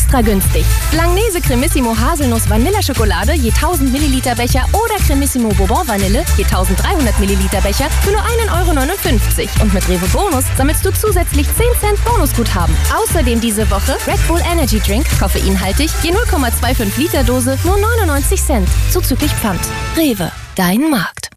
extra günstig. Langnese Cremissimo Haselnuss Vanilleschokolade je 1000 Milliliter Becher oder Cremissimo Bourbon Vanille je 1300 Milliliter Becher für nur 1,59 €. Und mit Rewe Bonus sammelst du zusätzlich 10 Cent Bonusguthaben. Außerdem diese Woche Red Bull Energy Drink, koffeinhaltig, je 0,25 Liter Dose, nur 99 Cent. Zuzüglich Pfand. Rewe, dein Markt.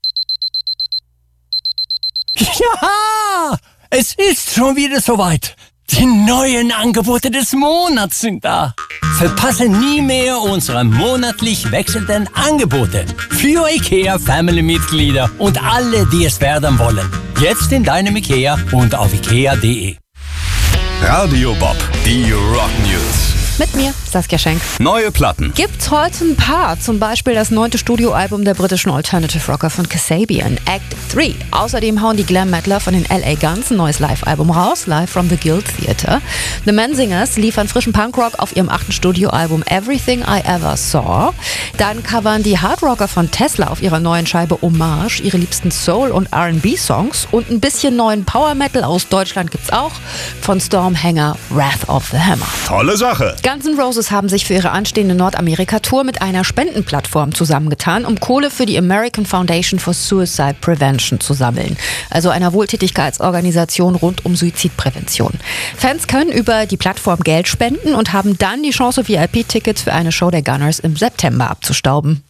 Ja, es ist schon wieder soweit. Die neuen Angebote des Monats sind da. Verpasse nie mehr unsere monatlich wechselnden Angebote für IKEA-Family-Mitglieder und alle, die es werden wollen. Jetzt in deinem IKEA und auf ikea.de. Radio Bob, die Rock News. Mit mir, Saskia Schenk. Neue Platten. Gibt's heute ein paar, zum Beispiel das 9. Studioalbum der britischen Alternative Rocker von Kasabian, Act 3. Außerdem hauen die Glam-Metaler von den LA Guns ein neues Live-Album raus, Live from the Guild Theatre. The Menzingers liefern frischen Punkrock auf ihrem 8. Studioalbum Everything I Ever Saw. Dann covern die Hardrocker von Tesla auf ihrer neuen Scheibe Hommage ihre liebsten Soul- und R&B-Songs. Und ein bisschen neuen Power-Metal aus Deutschland gibt's auch von Stormhanger, Wrath of the Hammer. Tolle Sache. Guns N' Roses haben sich für ihre anstehende Nordamerika-Tour mit einer Spendenplattform zusammengetan, um Kohle für die American Foundation for Suicide Prevention zu sammeln. Also einer Wohltätigkeitsorganisation rund um Suizidprävention. Fans können über die Plattform Geld spenden und haben dann die Chance, VIP-Tickets für eine Show der Gunners im September abzustauben.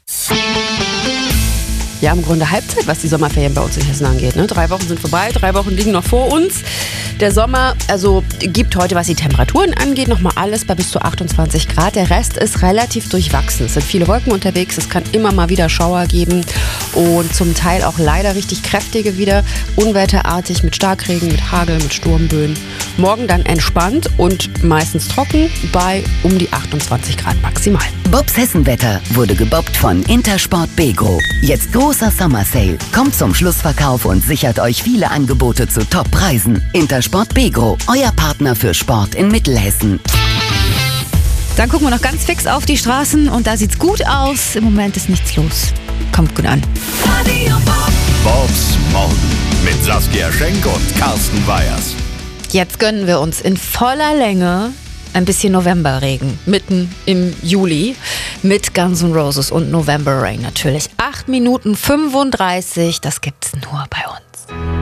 Ja, im Grunde Halbzeit, was die Sommerferien bei uns in Hessen angeht. Ne? 3 Wochen sind vorbei, 3 Wochen liegen noch vor uns. Der Sommer, gibt heute, was die Temperaturen angeht, nochmal alles bei bis zu 28 Grad. Der Rest ist relativ durchwachsen. Es sind viele Wolken unterwegs, es kann immer mal wieder Schauer geben und zum Teil auch leider richtig kräftige wieder, unwetterartig mit Starkregen, mit Hagel, mit Sturmböen. Morgen dann entspannt und meistens trocken bei um die 28 Grad maximal. Bobs Hessenwetter wurde gebobbt von Intersport Begro. Jetzt großer Summer Sale. Kommt zum Schlussverkauf und sichert euch viele Angebote zu Top-Preisen. Intersport Begro, euer Partner für Sport in Mittelhessen. Dann gucken wir noch ganz fix auf die Straßen und da sieht's gut aus. Im Moment ist nichts los. Kommt gut an. Bobs Morgen mit Saskia Schenk und Carsten Weyers. Jetzt gönnen wir uns in voller Länge ein bisschen Novemberregen, mitten im Juli, mit Guns N' Roses und November Rain natürlich. 8 Minuten 35, das gibt's nur bei uns.